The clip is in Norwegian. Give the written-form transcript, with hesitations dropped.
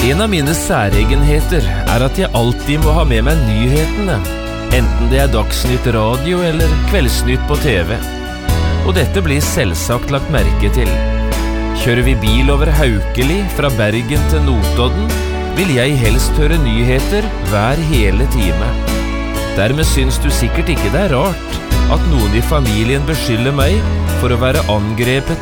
En av mine særegenheter at jeg alltid må ha med meg nyhetene, enten det Dagsnytt radio eller Kveldsnytt på TV. Og dette blir selvsagt lagt merke til. Kjører vi bil over Haukeli fra Bergen til Notodden, vil jeg helst høre nyheter hver hele time. Dermed syns du sikkert ikke det rart at noen i familien beskylder meg for å være angrepet